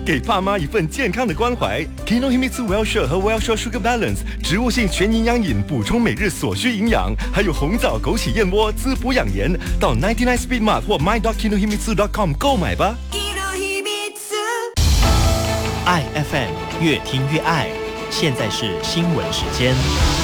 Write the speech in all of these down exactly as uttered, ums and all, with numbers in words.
给爸妈一份健康的关怀。Kinohimitsu Well-Share 和 Well-Share Sugar Balance 植物性全营养饮，补充每日所需营养，还有红枣枸杞燕窝滋补养颜。到 九十九 Speed Mart 或 my dot kinohimitsu dot com 购买吧。 爱 F M 越听越爱，现在是新闻时间。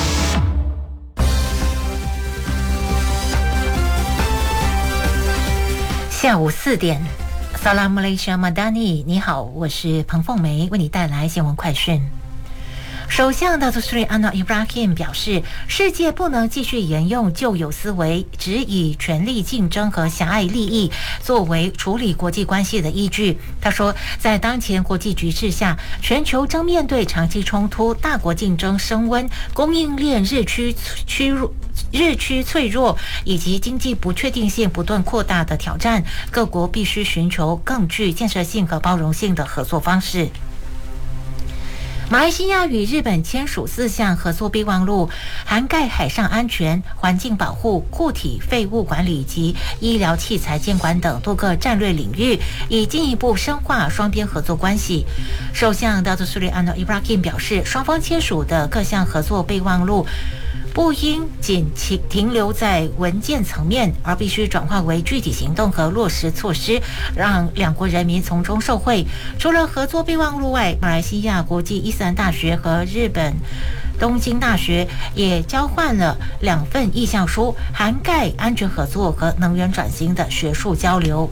下午四点 Salam Malaysia Madani， 你好，我是彭凤梅，为你带来新闻快讯。首相大都斯安诺伊布拉欣表示，世界不能继续沿用旧有思维，只以权力竞争和狭隘利益作为处理国际关系的依据。他说，在当前国际局势下，全球正面对长期冲突、大国竞争升温、供应链日趋趋入日趋脆弱以及经济不确定性不断扩大的挑战，各国必须寻求更具建设性和包容性的合作方式。马来西亚与日本签署四项合作备忘录，涵盖海上安全、环境保护、固体废物管理及医疗器材监管等多个战略领域，以进一步深化双边合作关系。首相大都斯里安诺伊布拉欣表示，双方签署的各项合作备忘录不应仅停留在文件层面，而必须转化为具体行动和落实措施，让两国人民从中受惠。除了合作备忘录外，马来西亚国际伊斯兰大学和日本东京大学也交换了两份意向书，涵盖安全合作和能源转型的学术交流。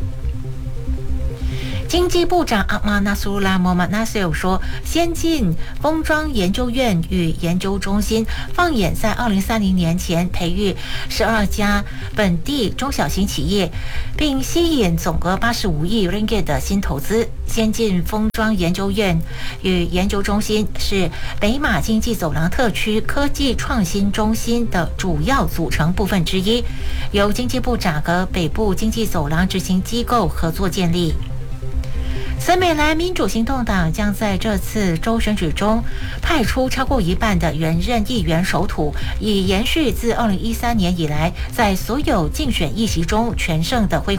经济部长阿马纳苏拉莫马纳西尔说，先进封装研究院与研究中心放眼在二零三零年前培育十二家本地中小型企业，并吸引总额八十五亿 ringgit 的新投资。先进封装研究院与研究中心是北马经济走廊特区科技创新中心的主要组成部分之一，由经济部长和北部经济走廊执行机构合作建立。森美兰民主行动党将在这次州选举中派出超过一半的原任议员守土，以延续自二零一三年以来在所有竞选议席中全胜的辉